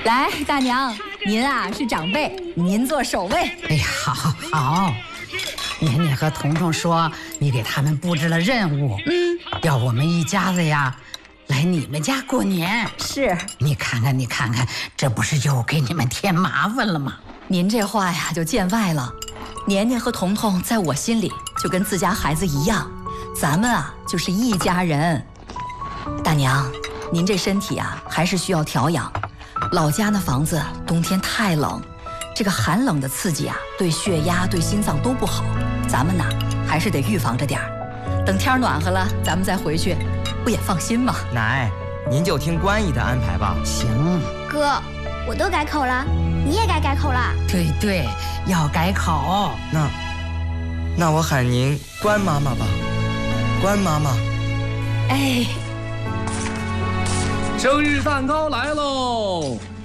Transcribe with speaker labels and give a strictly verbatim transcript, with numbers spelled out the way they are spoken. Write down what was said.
Speaker 1: 来，大娘，您啊是长辈，您做首位。
Speaker 2: 哎呀，好，好，好。年年和彤彤说，你给他们布置了任务，嗯，要我们一家子呀来你们家过年。
Speaker 1: 是，
Speaker 2: 你看看，你看看，这不是又给你们添麻烦了吗？
Speaker 1: 您这话呀就见外了。年年和彤彤在我心里就跟自家孩子一样，咱们啊就是一家人。大娘，您这身体啊还是需要调养。老家那房子冬天太冷，这个寒冷的刺激啊，对血压、对心脏都不好。咱们呐还是得预防着点儿。等天暖和了，咱们再回去，不也放心吗？
Speaker 3: 奶，您就听关姨的安排吧。
Speaker 2: 行。
Speaker 4: 哥，我都改口了，你也该改口了。
Speaker 2: 对对，要改口。
Speaker 3: 那，那我喊您关妈妈吧，关妈妈。
Speaker 1: 哎。
Speaker 5: 生日蛋糕来喽！